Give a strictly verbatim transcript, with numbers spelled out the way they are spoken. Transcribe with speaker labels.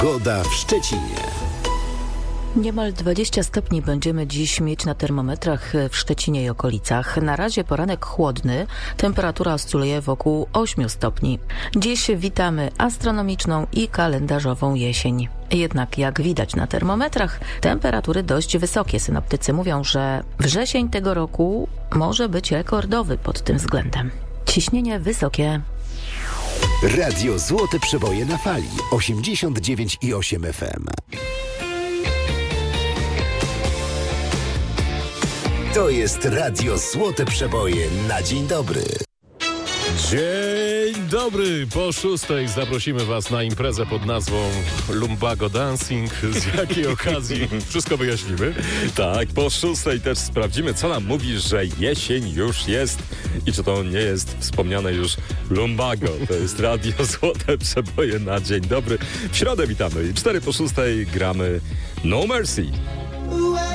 Speaker 1: Pogoda w Szczecinie.
Speaker 2: Niemal dwadzieścia stopni będziemy dziś mieć na termometrach w Szczecinie i okolicach. Na razie poranek chłodny, temperatura oscyluje wokół ośmiu stopni. Dziś witamy astronomiczną i kalendarzową jesień. Jednak jak widać na termometrach, temperatury dość wysokie. Synoptycy mówią, że wrzesień tego roku może być rekordowy pod tym względem. Ciśnienie wysokie.
Speaker 1: Radio Złote Przeboje na fali osiemdziesiąt dziewięć i osiem F M. To jest Radio Złote Przeboje na dzień dobry.
Speaker 3: Dzień dobry, po szóstej zaprosimy Was na imprezę pod nazwą Lumbago Dancing. Z jakiej okazji? Wszystko wyjaśnimy.
Speaker 4: Tak, po szóstej też sprawdzimy, co nam mówi, że jesień już jest i czy to nie jest wspomniane już Lumbago. To jest Radio Złote Przeboje na dzień dobry. W środę witamy i cztery po szóstej gramy No Mercy.